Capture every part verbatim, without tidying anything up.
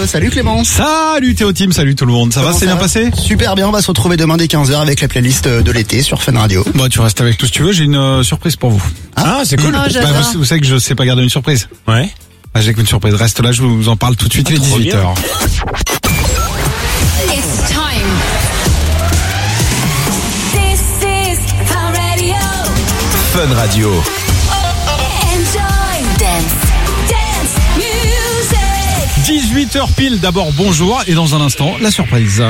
Radio. Salut Clément. Salut Théo Team, salut tout le monde. Ça Comment va, c'est ça bien va passé? Super bien, on va se retrouver demain dès quinze heures avec la playlist de l'été sur Fun Radio. Bon, tu restes avec tout si tu veux, j'ai une euh, surprise pour vous. Ah, c'est cool. Oh, j'adore. Bah, vous, vous savez que je sais pas garder une surprise. Ouais. Ah, j'ai qu'une surprise. Reste là, je vous en parle tout de suite, Ah, il est trop dix-huit heures. It's time. This is Fun Radio. Fun Radio. Enjoy. Dance. Dance. Music. dix-huit heures pile, d'abord bonjour et dans un instant, la surprise.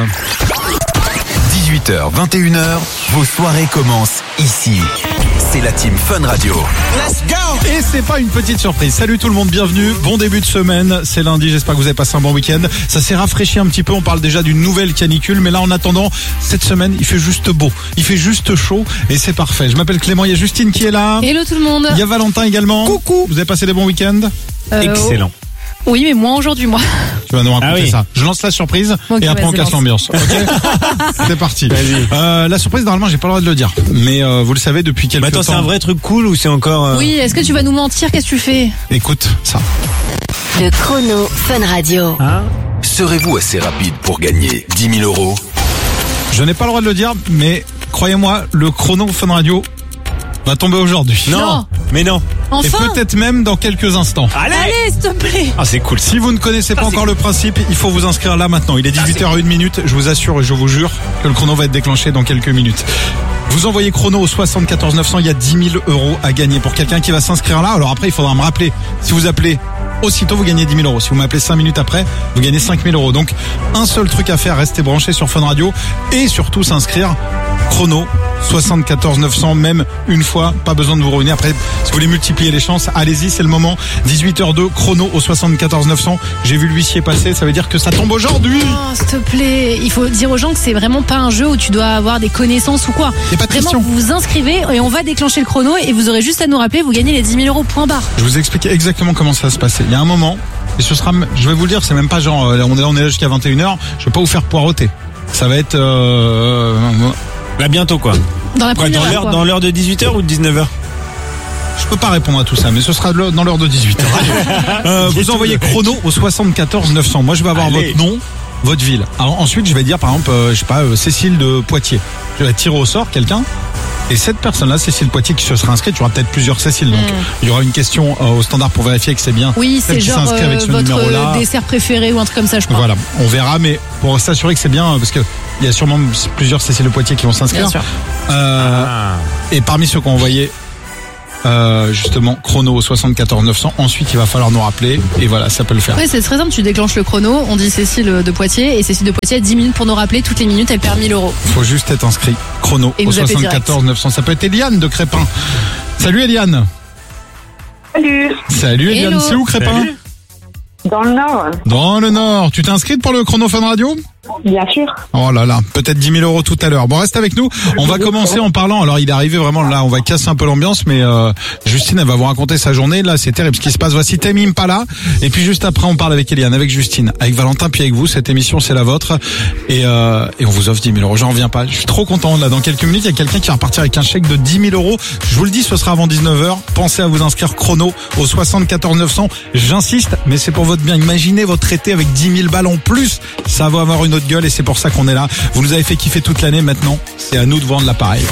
dix-huit heures, vingt et une heures, vos soirées commencent ici. C'est la team Fun Radio. Let's go! Et c'est pas une petite surprise. Salut tout le monde, bienvenue. Bon début de semaine. C'est lundi, j'espère que vous avez passé un bon week-end. Ça s'est rafraîchi un petit peu. On parle déjà d'une nouvelle canicule. Mais là, en attendant, cette semaine, il fait juste beau. Il fait juste chaud. Et c'est parfait. Je m'appelle Clément. Il y a Justine qui est là. Hello tout le monde. Il y a Valentin également. Coucou. Vous avez passé des bons week-ends? Euh, Excellent. Oui, mais moi aujourd'hui, moi. Tu vas nous raconter Ah oui. ça. Je lance la surprise Ok, et après on vas-y, casse lance. l'ambiance. Ok. C'est parti. Vas-y. Euh, la surprise, normalement, j'ai pas le droit de le dire. Mais euh, vous le savez depuis quelques Mais attends, temps. c'est un vrai truc cool ou c'est encore... euh, Oui, est-ce que tu vas nous mentir? Qu'est-ce que tu fais? Écoute ça. Le chrono Fun Radio. Hein? Serez-vous assez rapide pour gagner dix mille euros? Je n'ai pas le droit de le dire, mais croyez-moi, le chrono Fun Radio va tomber aujourd'hui. Non, Non. mais non. Et Enfin. peut-être même dans quelques instants. Allez, Allez, s'il te plaît. Ah, c'est cool. Si vous ne connaissez pas Ça, encore c'est- le principe, il faut vous inscrire là maintenant. Il est dix-huit heures une minute. Je vous assure et je vous jure que le chrono va être déclenché dans quelques minutes. Vous envoyez chrono au soixante-quatorze neuf cents. Il y a dix mille euros à gagner pour quelqu'un qui va s'inscrire là. Alors après, il faudra me rappeler. Si vous appelez aussitôt, vous gagnez dix mille euros. Si vous m'appelez cinq minutes après, vous gagnez cinq mille euros. Donc, un seul truc à faire, restez branché sur Fun Radio et surtout s'inscrire chrono soixante-quatorze neuf cents, même une fois, pas besoin de vous ruiner. Après, si vous voulez multiplier les chances, allez-y, c'est le moment. dix-huit heures deux, chrono au soixante-quatorze neuf cents. J'ai vu l'huissier passer, ça veut dire que ça tombe aujourd'hui. Oh, s'il te plaît. Il faut dire aux gens que c'est vraiment pas un jeu où tu dois avoir des connaissances ou quoi. Y a pas de Vraiment, question. vous vous inscrivez et on va déclencher le chrono et vous aurez juste à nous rappeler, vous gagnez les dix mille euros, point barre. Je vous explique exactement comment ça va se passer. Il y a un moment, et ce sera, je vais vous le dire, c'est même pas genre, euh, on est là, on est là jusqu'à vingt et une heures, je vais pas vous faire poireauter. Ça va être, euh, Là, bientôt, quoi. Dans la Quoi, première dans heure, l'heure, quoi. dans l'heure de dix-huit heures ou de dix-neuf heures? je peux pas répondre à tout ça, mais ce sera de- dans l'heure de dix-huit heures. euh, vous envoyez chrono au soixante-quatorze neuf cents. Moi, je vais avoir Allez. votre nom, votre ville. Alors, ensuite, je vais dire, par exemple, euh, je sais pas, euh, Cécile de Poitiers. Je vais tirer au sort quelqu'un. Et cette personne-là, Cécile Poitiers, qui se sera inscrite, il y aura peut-être plusieurs Cécile. Donc, il y aura une question euh, au standard pour vérifier que c'est bien. Oui, celle c'est qui genre s'inscrit avec euh, ce votre numéro-là. euh, dessert préféré ou un truc comme ça, je crois. Voilà, on verra, mais pour s'assurer que c'est bien, parce que il y a sûrement plusieurs Cécile de Poitiers qui vont s'inscrire. Bien sûr. Euh, Ah. Et parmi ceux qui ont envoyé euh, justement chrono au soixante-quatorze neuf cents, ensuite il va falloir nous rappeler et voilà, ça peut le faire. Ouais, c'est très simple, tu déclenches le chrono, on dit Cécile de Poitiers et Cécile de Poitiers a dix minutes pour nous rappeler, toutes les minutes elle perd mille euros. Il faut juste être inscrit chrono Et au nous appeler soixante-quatorze neuf cents. Ça peut être Eliane de Crépin. Salut Eliane. Salut, Salut Eliane, Hello. c'est où Crépin? Salut. dans le Nord, Dans le Nord. Tu t'es inscrite pour le chrono Fun Radio? bien sûr. Oh là là, peut-être dix mille euros tout à l'heure. Bon, reste avec nous. On va commencer en parlant. Alors, il est arrivé vraiment là, on va casser un peu l'ambiance, mais euh, Justine, elle va vous raconter sa journée. Là, c'est terrible ce qui se passe. Voici Tame Impala. Et puis juste après, on parle avec Eliane, avec Justine, avec Valentin, puis avec vous. Cette émission, c'est la vôtre. Et, euh, et on vous offre dix mille euros. J'en reviens pas. Je suis trop content. Là, dans quelques minutes, il y a quelqu'un qui va repartir avec un chèque de dix mille euros. Je vous le dis, ce sera avant dix-neuf heures. Pensez à vous inscrire chrono au soixante-quatorze neuf cents. J'insiste, mais c'est pour votre bien. Imaginez votre été avec dix mille balles en plus. Ça va avoir une autre gueule et c'est pour ça qu'on est là. Vous nous avez fait kiffer toute l'année. Maintenant, c'est à nous de vendre l'appareil.